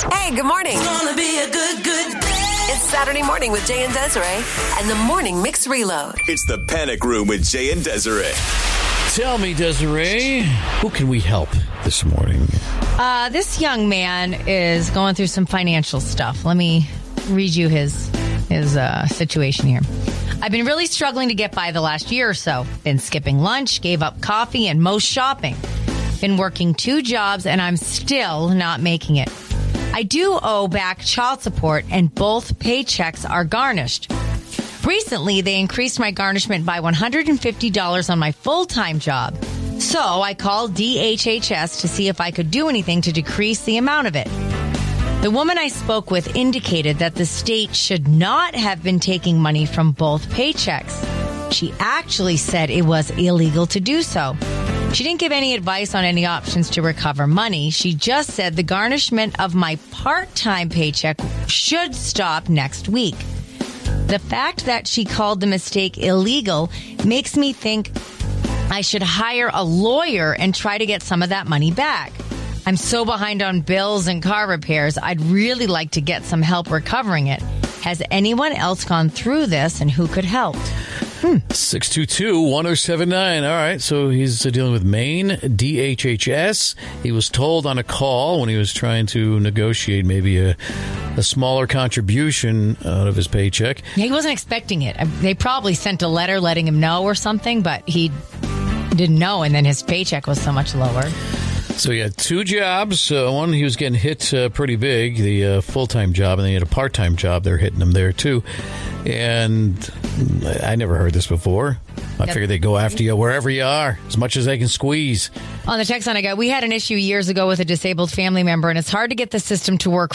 Hey, good morning. It's gonna be a good day. It's Saturday morning with Jay and Desiree and the Morning Mix Reload. It's the Panic Room with Jay and Desiree. Tell me, Desiree, who can we help this morning? This young man is going through some financial stuff. Let me read you his situation here. I've been really struggling to get by the last year or so. Been skipping lunch, gave up coffee, and most shopping. Been working 2 jobs, and I'm still not making it. I do owe back child support, and both paychecks are garnished. Recently, they increased my garnishment by $150 on my full-time job. So I called DHHS to see if I could do anything to decrease the amount of it. The woman I spoke with indicated that the state should not have been taking money from both paychecks. She actually said it was illegal to do so. She didn't give any advice on any options to recover money. She just said the garnishment of my part-time paycheck should stop next week. The fact that she called the mistake illegal makes me think I should hire a lawyer and try to get some of that money back. I'm so behind on bills and car repairs, I'd really like to get some help recovering it. Has anyone else gone through this, and who could help? 622-1079. All right, so he's dealing with Maine, DHHS. He was told on a call when he was trying to negotiate maybe a smaller contribution out of his paycheck. Yeah, he wasn't expecting it. They probably sent a letter letting him know or something, but he didn't know, and then his paycheck was so much lower. So he had 2 jobs. One, he was getting hit pretty big, the full-time job, and then he had a part-time job. They're hitting him there, too. And I never heard this before. I figured they go after you wherever you are, as much as they can squeeze. On the text line I got, we had an issue years ago with a disabled family member, and it's hard to get the system to work